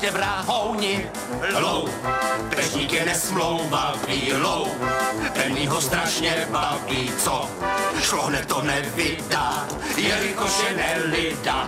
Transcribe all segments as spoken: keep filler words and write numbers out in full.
tě vrahouni lou. Deštník je nesmlouvavý lou, ten jí ho strašně baví, co? Šlo hned to nevydá, jelikož je nelida.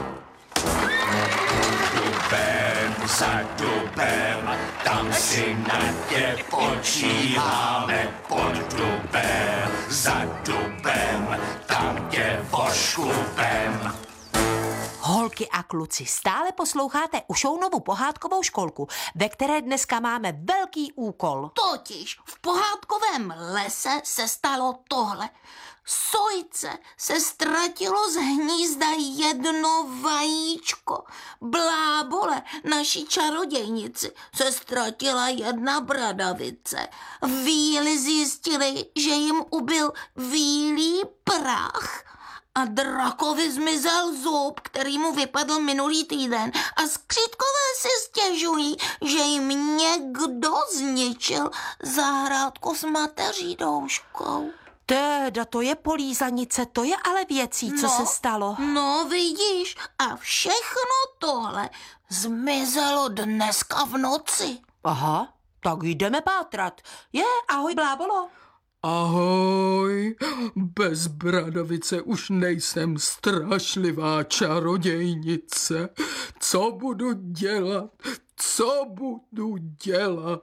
Dubem za dubem, tam si na tě počíváme. Pod dubem za dubem, tam tě voškupem. Holky a kluci, stále posloucháte Ušounovu pohádkovou školku, ve které dneska máme velký úkol. Totiž v pohádkovém lese se stalo tohle. Sojce se ztratilo z hnízda jedno vajíčko. Blábole, naší čarodějnici, se ztratila jedna bradavice. Víly zjistili, že jim ubyl vílý prach. A drakovi zmizel zub, který mu vypadl minulý týden. A skřítkové si stěžují, že jim někdo zničil zahrádku s mateří douškou. Teda, to je polízanice, to je ale věcí, co no, se stalo. No, vidíš, a všechno tohle zmizelo dneska v noci. Aha, tak jdeme pátrat. Je, ahoj, Blábolo. Ahoj, bez bradavice už nejsem strašlivá čarodějnice. Co budu dělat? Co budu dělat?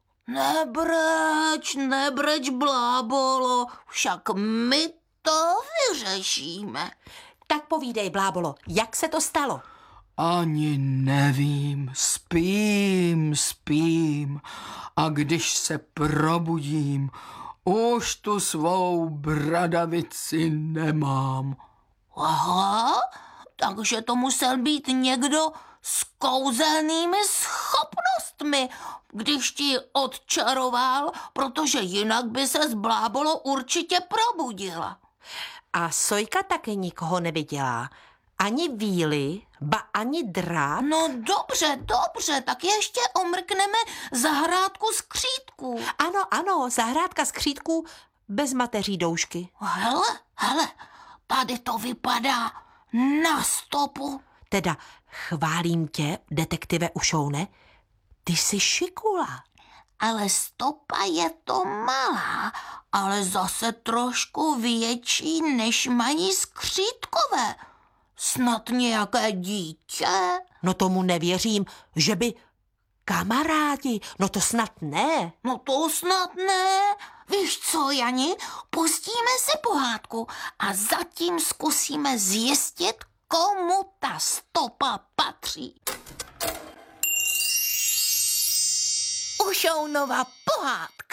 Nebreč, nebreč, Blábolo, však my to vyřešíme. Tak povídej, Blábolo, jak se to stalo? Ani nevím, spím, spím a když se probudím, už tu svou bradavici nemám. Aha, takže to musel být někdo s kouzelnými schopnostmi, když ti odčaroval, protože jinak by se z Blábolo určitě probudila. A Sojka taky nikoho neviděla. Ani víly, ba ani drát. No dobře, dobře, tak ještě omrkneme zahrádku skřítků. Ano, ano, zahrádka skřítků bez mateří doušky. Hele, hele, tady to vypadá na stopu. Teda chválím tě, detektive Ušoune, ty jsi šikula. Ale stopa je to malá, ale zase trošku větší, než mají skřítkové. Snad nějaké dítě? No tomu nevěřím, že by kamarádi, no to snad ne. No to snad ne. Víš co, Jani, pustíme si pohádku a zatím zkusíme zjistit, komu ta stopa patří. Ušounova pohádka.